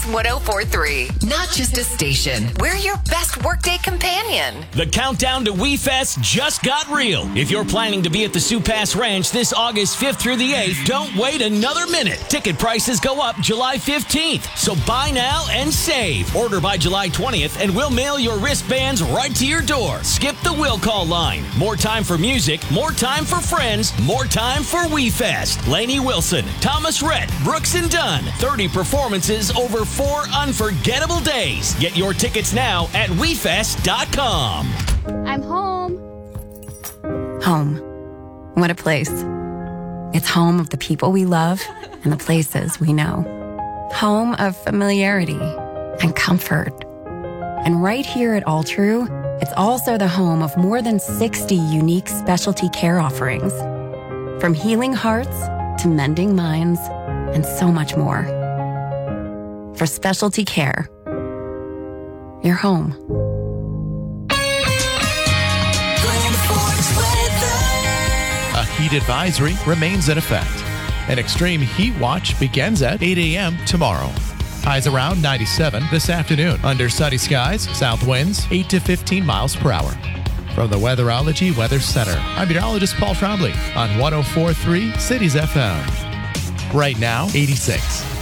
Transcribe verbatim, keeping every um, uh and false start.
one oh four point three. Not just a station. We're your best workday companion. The countdown to WeFest just got real. If you're planning to be at the Sioux Pass Ranch this August fifth through the eighth, don't wait another minute. Ticket prices go up July fifteenth. So buy now and save. Order by July twentieth and we'll mail your wristbands right to your door. Skip the will call line. More time for music, more time for friends, more time for WeFest. Lainey Wilson, Thomas Rhett, Brooks and Dunn. thirty performances over four unforgettable days. Get your tickets now at we fest dot com. I'm home. Home. What a place. It's home of the people we love and the places we know. Home of familiarity and comfort. And right here at All True, it's also the home of more than sixty unique specialty care offerings. From healing hearts to mending minds and so much more. For specialty care, you're home. A heat advisory remains in effect. An extreme heat watch begins at eight a.m. tomorrow. Highs around ninety-seven this afternoon. Under sunny skies, south winds eight to fifteen miles per hour. From the Weatherology Weather Center, I'm meteorologist Paul Trombley on one oh four point three Cities F M. Right now, eighty-six.